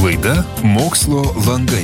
Laida Mokslo langai.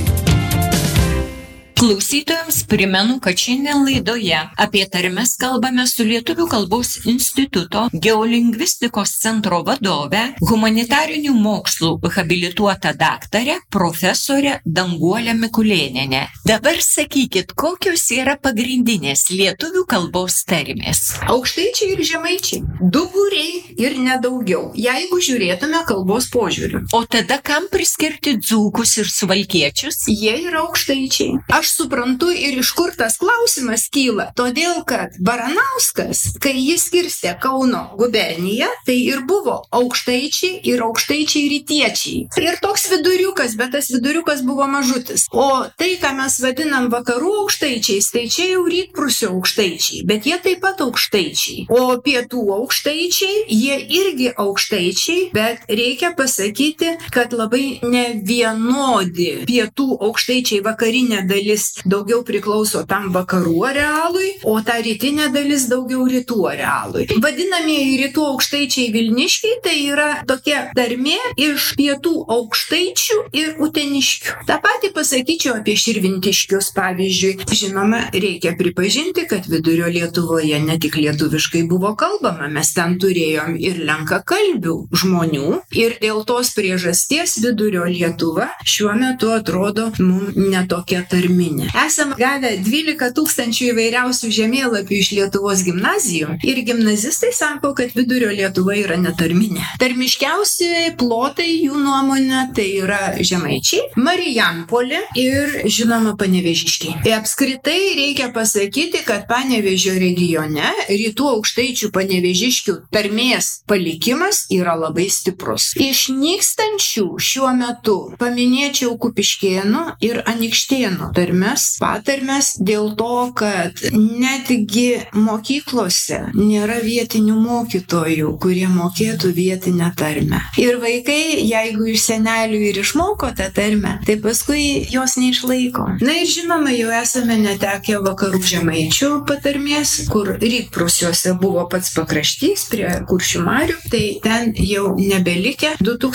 Klausytojams primenu, kad šiandien laidoje apie tarmes kalbame su Lietuvių kalbos instituto geolingvistikos centro vadove, humanitarinių mokslų habilituota daktarė, profesorė Danguolė Mikulėnienė. Dabar sakykit, kokios yra pagrindinės lietuvių kalbos tarmės? Aukštaičiai ir žemaičiai. Du būriai ir nedaugiau, jeigu žiūrėtume kalbos požiūriu. O tada kam priskirti dzūkus ir suvalkiečius? Jie yra aukštaičiai. Aš suprantu ir iš kur tas klausimas kyla. Todėl, kad Baranauskas, kai jis skirstė Kauno guberniją, tai ir buvo aukštaičiai ir aukštaičiai rytiečiai. Ir toks viduriukas, bet tas viduriukas buvo mažutis. O tai, ką mes vadinam vakarų aukštaičiais, tai čia jau rytprūsio aukštaičiai, bet jie taip pat aukštaičiai. O pietų aukštaičiai, jie irgi aukštaičiai, bet reikia pasakyti, kad labai nevienodi pietų aukštaičiai vakarinė dalis daugiau priklauso tam vakarų arealui, o ta rytinė dalis daugiau rytų arealui. Vadinamieji rytų aukštaičiai vilniškiai tai yra tokia tarmė iš pietų aukštaičių ir uteniškių. Ta pati pasakyčiau apie širvintiškius, pavyzdžiui. Žinoma, reikia pripažinti, kad vidurio Lietuvoje ne tik lietuviškai buvo kalbama, mes ten turėjom ir lenkakalbių žmonių ir dėl tos priežasties vidurio Lietuva šiuo metu atrodo mums netokia tarminė. Esam gavę 12 000 įvairiausių žemėlapių iš Lietuvos gimnazijų ir gimnazistai sako, kad vidurio Lietuva yra netarminė. Tarmiškiausi plotai jų nuomonė tai yra žemaičiai, Marijampolė ir žinoma Panevėžiškiai. Ir apskritai reikia pasakyti, kad Panevėžio regione rytų aukštaičių panevėžiškių tarmės palikimas yra labai stiprus. Iš nykstančių šiuo metu paminėčiau Kupiškėnų ir Anykštėnų patarmes dėl to, kad netgi mokyklose nėra vietinių mokytojų, kurie mokėtų vietinę tarmę. Ir vaikai, jeigu iš senelių ir išmoko tą tarmę, tai paskui jos neišlaiko. Na ir žinoma, jau esame netekę vakarų žemaičių patarmės, kur rytprūsiuose buvo pats pakraštys prie Kuršių marių, tai ten jau nebelikę.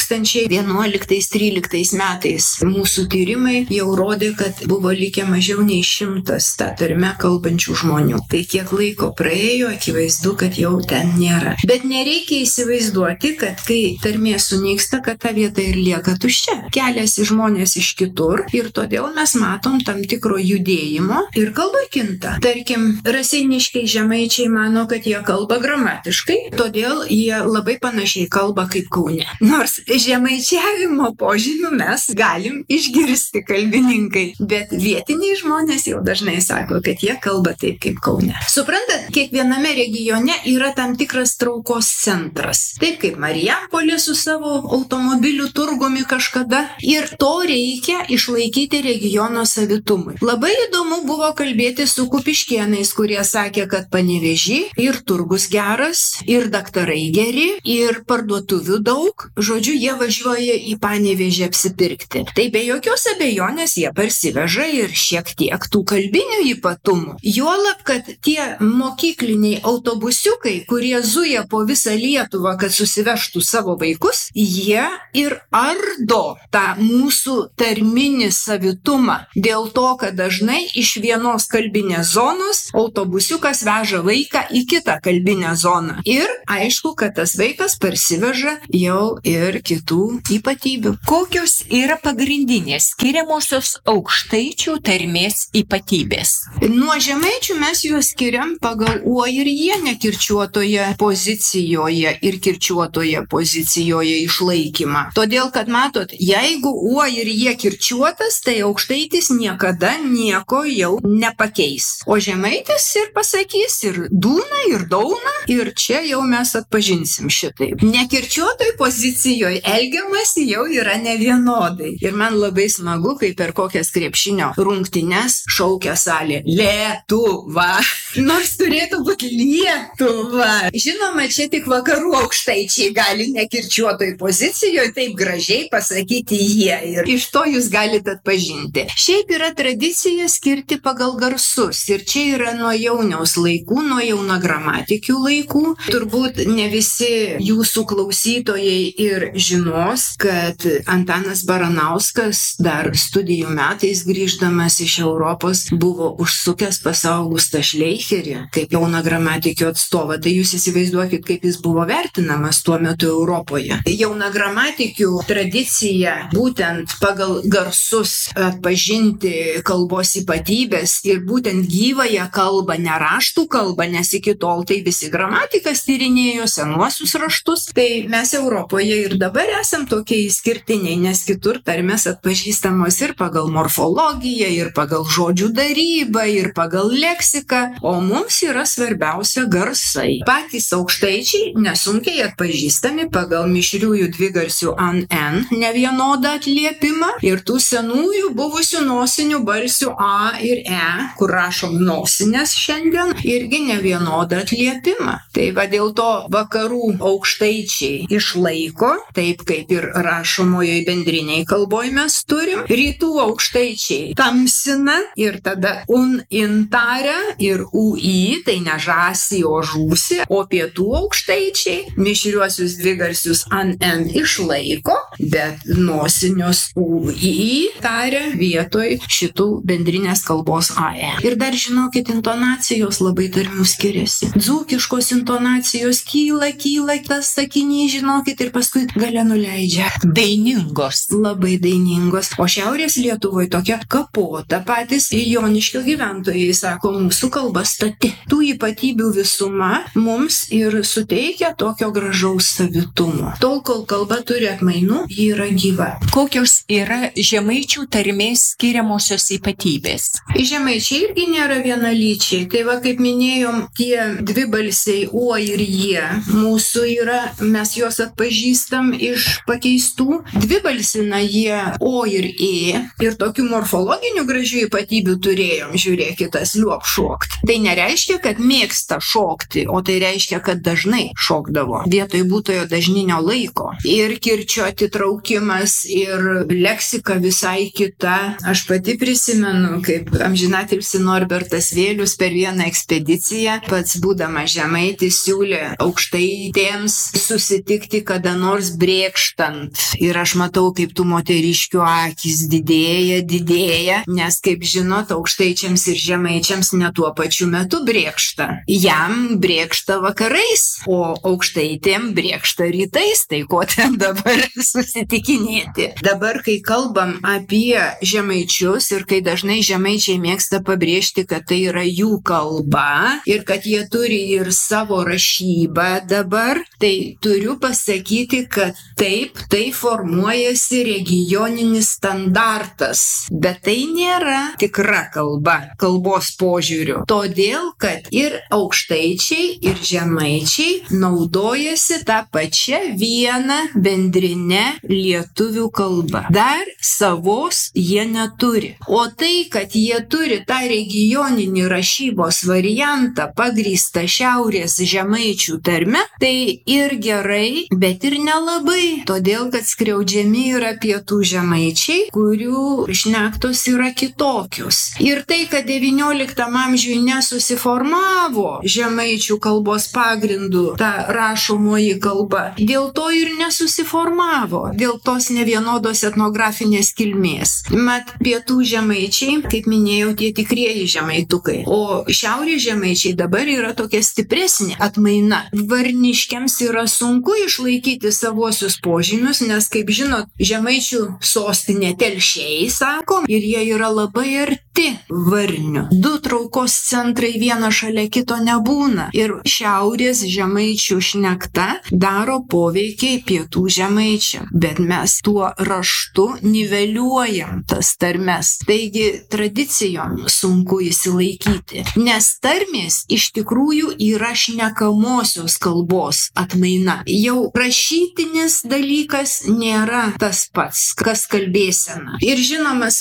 2011-2013 metais mūsų tyrimai jau rodė, kad buvo likę mažiau nei 100 tą tarmę kalbančių žmonių. Tai kiek laiko praėjo, akivaizdu, kad jau ten nėra. Bet nereikia įsivaizduoti, kad kai tarmė sunyksta, kad ta vieta ir lieka tuščia. Keliasi žmonės iš kitur ir todėl mes matom tam tikro judėjimo ir kalba kinta. Tarkim, raseiniškiai žemaičiai mano, kad jie kalba gramatiškai, todėl jie labai panašiai kalba kaip Kaune. Nors žemaičiavimo požymių mes galim išgirsti kalbininkai, bet vietiniai žmonės jau dažnai sako, kad jie kalba taip kaip Kaune. Suprantat, kiekviename regione yra tam tikras traukos centras. Taip kaip Marijampolė su savo automobilių turgumi kažkada. Ir to reikia išlaikyti regiono savitumui. Labai įdomu buvo kalbėti su kupiškėnais, kurie sakė, kad Panevėžy ir turgus geras, ir daktarai geri, ir parduotuvių daug. Žodžiu, jie važiuoja į Panevėžį apsipirkti. Tai be jokios abejonės jie parsiveža ir šiek tiek tų kalbinių ypatumų. Juolab, kad tie mokykliniai autobusiukai, kurie zuja po visą Lietuvą, kad susivežtų savo vaikus, jie ir ardo tą mūsų tarminį savitumą. Dėl to, kad dažnai iš vienos kalbinės zonos autobusiukas veža vaiką į kitą kalbinę zoną. Ir aišku, kad tas vaikas parsiveža jau ir kitų ypatybių. Kokios yra pagrindinės skiriamosios aukštaičių tarmės ypatybės? Nuo žemaičių mes juos skiriam pagal uo ir jie nekirčiuotoje pozicijoje ir kirčiuotoje pozicijoje išlaikymą. Todėl, kad matot, jeigu uo ir jie kirčiuotas, tai aukštaitis niekada nieko jau nepakeis. O žemaitis ir pasakys ir dūna, ir dauna, ir čia jau mes atpažinsim šitaip. Nekirčiuotoj pozicijoje elgiamasi jau yra nevienodai. Ir man labai smagu, kai per kokias krepšinio rungtynes šaukia salė Lietuva. Nors turėtų būti Lietuva. Žinoma, čia tik vakarų aukštaičiai gali nekirčiuotoj pozicijoje taip gražiai pasakyti jie. Ir iš to jūs galite atpažinti. Šiaip yra tradicija skirti pagal garsus. Ir čia yra nuo jauniaus laikų, nuo jaunagramatikių laikų. Turbūt ne visi jūsų klausytojai ir žinos, kad Antanas Baranauskas dar studijų metais grįždamas iš Europos buvo užsukęs pas Augustą Šleicherį kaip jaunagramatikio atstovą. Tai jūs įsivaizduokit, kaip jis buvo vertinamas tuo metu Europoje. Jaunagramatikų tradicija būtent pagal garsus atpažinti kalbos ypatybės ir būtent gyvąją kalbą, ne raštų kalbą, nes iki tol tai visi gramatikas tyrinėjo senuosius raštus. Tai mes Europoje ir dabar esam tokie išskirtiniai, nes kitur tarmės atpažįstamos ir pagal morfologiją, ir pagal žodžių darybą, ir pagal leksiką, o mums yra svarbiausia garsai. Patys aukštaičiai nesunkiai atpažįstami pagal mišriųjų dvigarsių an-en nevienodą atliepimą ir tų senųjų buvusių nosinių balsių a ir e, kur rašom nosinės šiandien, irgi nevienodą atliepimą. Tai va dėl to vakarų aukštaičiai išlaiko, taip kaip ir rašomojoje bendriniai kalboje mes turim. Rytų aukštaičiai tamsina ir tada un-in taria ir ui, tai ne žąsi, o žūsi. O pietų aukštaičiai mišriuosius dvigarsius an-en išlaiko, bet nosinius ui taria vietoj šitų bendrinės kalbos ae. Ir dar žinokit, intonacijos labai tarmių skiriasi. Dzūkiškos intonacijos kyla tas sakinys, žinokit, ir paskui gale nuleidžia. Dainingos. Labai dainingos. O šiaurės Lietuvoje tokia kapota. Patys joniškio gyventojai sako, mūsų kalba stati. Tų ypatybių visuma mums ir suteikia tokio gražaus savitumo. Tol, kol kalba turi atmainų, ji yra gyva. Kokios yra žemaičių tarmės skiriamosios ypatybės? Žemaičiai irgi nėra vienalyčiai. Tai va, kaip minėjom, tie dvi balsiai o ir jie mūsų yra, mes juos atpažįstam iš pakeistų. Dvi balsina jie o ir e ir tokių morfologinių gražių ypatybių turėjom, žiūrėkit, tas liuop šokt. Tai nereiškia, kad mėgsta šokti, o tai reiškia, kad dažnai šokdavo vietoj būtojo dažninio laiko. Ir kirčio atitraukimas, ir leksika visai kita. Aš pati prisimenu, kaip amžinatilsį Norbertas Vėlius per vieną ekspediciją, pats būdamas žemaitis, siūlė aukštaitėms susitikti kada nors brėkštant. Ir aš matau, kaip tų moteriškių akys didėja, nes, kaip žinot, aukštaičiams ir žemaičiams ne tuo pačiu metu brėkšta. Jam brėkšta vakarais, o aukštaitėm brėkšta rytais, tai ko ten dabar susitikinėti. Dabar, kai kalbam apie žemaičius ir kai dažnai žemaičiai mėgsta pabrėžti, kad tai yra jų kalba ir kad jie turi ir savo rašybą dabar, tai turiu pasakyti, kad taip, tai formuojasi regioninis standartas, bet tai nėra tikra kalba, kalbos požiūriu. Todėl, kad ir aukštaičiai, ir žemaičiai naudojasi tą pačią vieną bendrinę lietuvių kalbą. Dar savos jie neturi. O tai, kad jie turi tą regioninį rašybos variantą pagrįstą šiaurės žemaičių tarme, tai ir gerai, bet ir nelabai. Todėl, kad skriaudžiami yra pietų žemaičiai, kurių šnektos yra kitokios. Ir tai, kad 19 amžiui nesusiformavo žemaičių kalbos pagrindų ta rašomoji kalba, dėl to ir nesusiformavo, dėl tos nevienodos etnografinės kilmės. Mat, pietų žemaičiai, kaip minėjau, tie tikrieji žemaitukai, o šiaurės žemaičiai dabar yra tokia stipresnė atmaina. Varniškiams yra sunku išlaikyti savuosius požymius, nes, kaip žinot, žemaičių sostinė Telšiai, sakom, ir jie yra labai arti varnių. Du traukos centrai viena šalia kito nebūna. Ir šiaurės žemaičių šnekta daro poveikiai pietų žemaičiam. Bet mes tuo raštu niveliuojam tas tarmes. Taigi tradicijom sunku įsilaikyti. Nes tarmės iš tikrųjų yra šnekamosios kalbos atmaina. Jau rašytinis dalykas nėra tas pats, kas kalbėsena. Ir žinoma, svajoti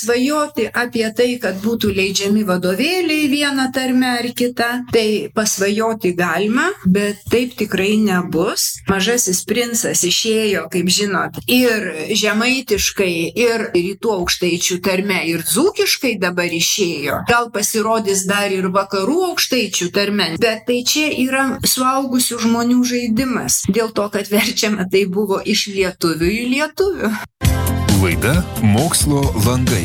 pasvajoti apie tai, kad būtų leidžiami vadovėliai vieną tarmę ar kitą, tai pasvajoti galima, bet taip tikrai nebus. Mažasis princas išėjo, kaip žinot, ir žemaitiškai, ir rytų aukštaičių tarme, ir dzūkiškai dabar išėjo. Gal pasirodys dar ir vakarų aukštaičių tarme, bet tai čia yra suaugusių žmonių žaidimas. Dėl to, kad verčiama tai buvo iš lietuvių į lietuvių. Laida Mokslo langai.